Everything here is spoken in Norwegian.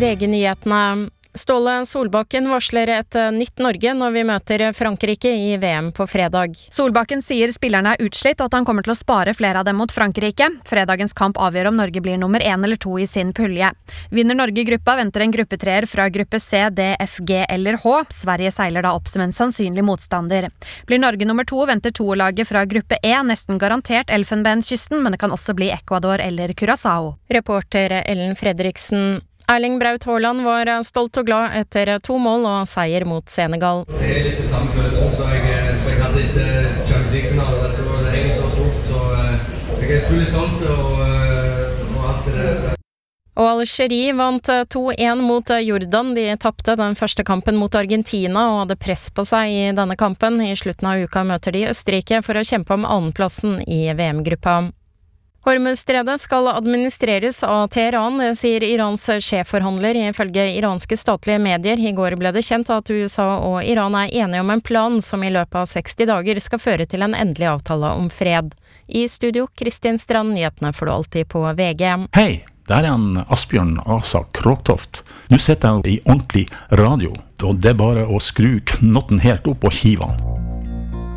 VG-nyhetene. Ståle Solbakken varsler et nytt Norge når vi møter Frankrike i VM på fredag. Solbakken sier spillerne er utslitt og at han kommer til å spare flere av dem mot Frankrike. Fredagens kamp avgjør om Norge blir nummer 1 eller 2 i sin pulje. Vinner Norge gruppa, venter en gruppetreer fra gruppe C, D, F, G eller H. Sverige seiler da opp som en sannsynlig motstander. Blir Norge nummer 2, venter toerlaget fra gruppe E, nesten garantert Elfenbenskysten, men det kan også bli Ecuador eller Curaçao. Reporter Ellen Fredriksen. Erling Braut Haaland var stolt og glad etter 2 mål og seier mot Senegal. Det litt det samme følelsen, så jeg hadde etter Champions League-finale, så det egentlig så stort, så jeg fullt stolt og alt det der. Og Algerie vant 2-1 mot Jordan. De tappte den første kampen mot Argentina og hadde press på seg i denne kampen. I slutten av uka møter de Østerrike for å kjempe om annenplassen i VM-gruppa. Hormuzstredet skal administreres av Teheran, det sier Irans sjefforhandler. Ifølge iranske statlige medier i går ble det kjent at USA og Iran er enige om en plan som i løpet av 60 dager skal føre til en endelig avtale om fred. I studio, Kristin Strand, nyhetene får du alltid på VG. Hei, der er han Asbjørn Asa Kråktoft. Du sitter i ordentlig radio, og det er bare å skru knotten helt opp og hive han.